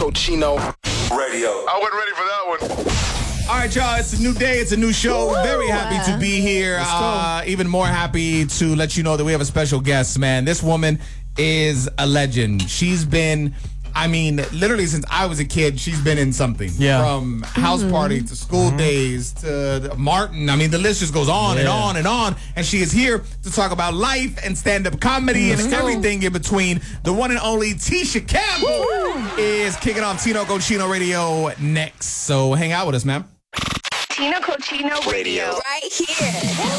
Cochino Radio. I wasn't ready for that one. All right, y'all, it's a new day. It's a new show. Woo! Very happy to be here. Even more happy to let you know that we have a special guest, man. This woman is a legend. She's been, literally since I was a kid, she's been in something. Yeah. From house party to school days to Martin. The list just goes on and on and on. And she is here to talk about life and stand-up comedy and everything in between. The one and only Tisha Campbell is kicking off Tino Cochino Radio next. So hang out with us, ma'am. Tino Cochino Radio. Right here.